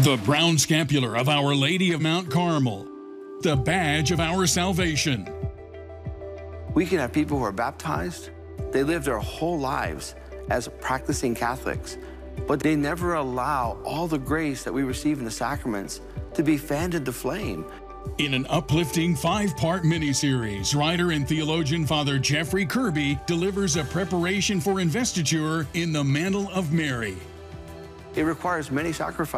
The brown scapular of Our Lady of Mount Carmel, the badge of our salvation. We can have people who are baptized. They live their whole lives as practicing Catholics, but they never allow all the grace that we receive in the sacraments to be fanned into flame. In an uplifting 5-part miniseries, writer and theologian Father Jeffrey Kirby delivers a preparation for investiture in the Mantle of Mary. It requires many sacrifices.